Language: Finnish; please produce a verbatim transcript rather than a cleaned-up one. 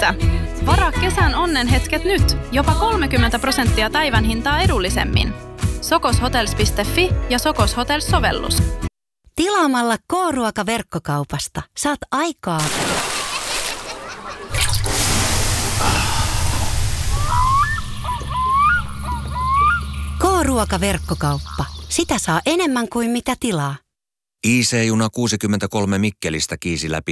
kyseessä. Varaa kesän onnenhetket nyt, jopa kolmekymmentä prosenttia päivän hintaa edullisemmin. sokoshotels piste fi ja Sokos Hotels-sovellus. Tilaamalla K-ruoka-verkkokaupasta saat aikaa. K-ruoka-verkkokauppa. Sitä saa enemmän kuin mitä tilaa. I C-juna kuusikymmentäkolme Mikkelistä kiisi läpi